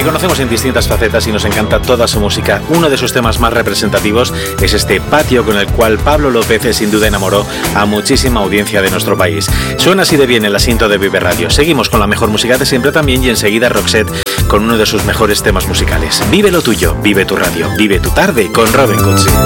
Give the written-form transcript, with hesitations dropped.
conocemos en distintas facetas y nos encanta toda su música. Uno de sus temas más representativos es este Patio, con el cual Pablo López sin duda enamoró a muchísima audiencia de nuestro país. Suena así de bien el asiento de Vive Radio. Seguimos con la mejor música de siempre también y enseguida Roxette con uno de sus mejores temas musicales. Vive lo tuyo, vive tu radio, vive tu tarde con Robin Cutsi.